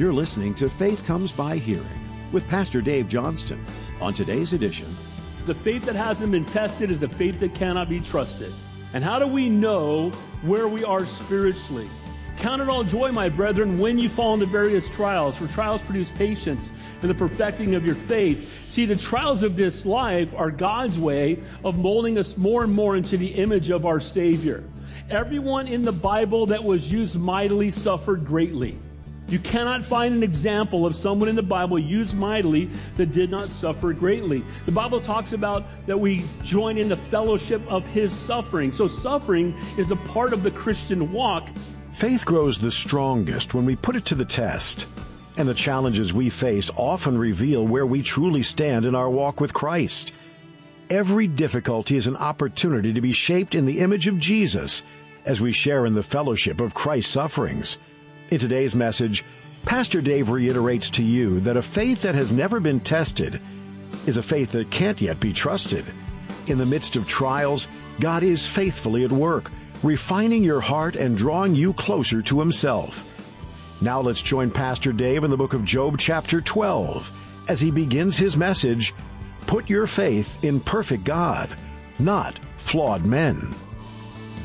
You're listening to Faith Comes by Hearing with Pastor Dave Johnston. On today's edition, the faith that hasn't been tested is a faith that cannot be trusted. And how do we know where we are spiritually? Count it all joy, my brethren, when you fall into various trials, for trials produce patience and the perfecting of your faith. See, the trials of this life are God's way of molding us more and more into the image of our Savior. Everyone in the Bible that was used mightily suffered greatly. You cannot find an example of someone in the Bible used mightily that did not suffer greatly. The Bible talks about that we join in the fellowship of His suffering. So suffering is a part of the Christian walk. faith grows the strongest when we put it to the test. And the challenges we face often reveal where we truly stand in our walk with Christ. Every difficulty is an opportunity to be shaped in the image of Jesus as we share in the fellowship of Christ's sufferings. In today's message, Pastor Dave reiterates to you that a faith that has never been tested is a faith that can't yet be trusted. In the midst of trials, God is faithfully at work, refining your heart and drawing you closer to Himself. Now let's join Pastor Dave in the book of Job chapter 12 as he begins his message, Put Your Faith in Perfect God, Not Flawed Men.